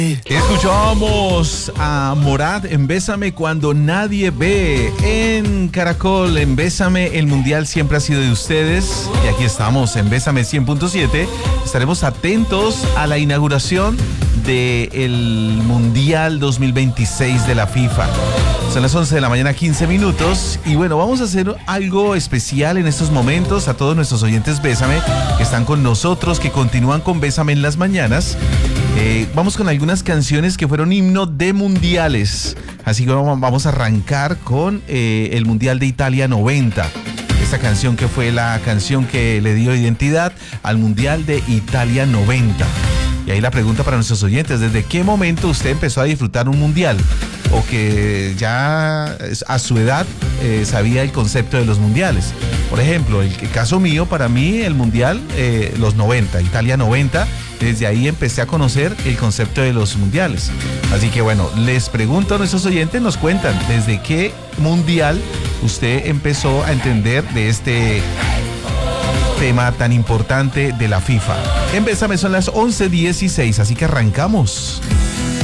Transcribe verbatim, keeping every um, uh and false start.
Escuchamos a Morat en Bésame cuando nadie ve. En Caracol, en Bésame, el mundial siempre ha sido de ustedes. Y aquí estamos en Bésame cien punto siete. Estaremos atentos a la inauguración del Mundial dos mil veintiséis de la FIFA. Son las once de la mañana, quince minutos. Y bueno, vamos a hacer algo especial en estos momentos a todos nuestros oyentes Bésame que están con nosotros, que continúan con Bésame en las mañanas. Eh, vamos con algunas canciones que fueron himno de mundiales. Así que vamos a arrancar con eh, el Mundial de Italia noventa. Esta canción que fue la canción que le dio identidad al Mundial de Italia noventa. Y ahí la pregunta para nuestros oyentes: ¿desde qué momento usted empezó a disfrutar un mundial? O que ya a su edad eh, sabía el concepto de los mundiales. Por ejemplo, el, el caso mío, para mí el mundial, eh, los noventa, Italia noventa, desde ahí empecé a conocer el concepto de los mundiales. Así que bueno, les pregunto a nuestros oyentes, nos cuentan desde qué mundial usted empezó a entender de este tema tan importante de la FIFA. En Bésame son las once dieciséis, así que arrancamos.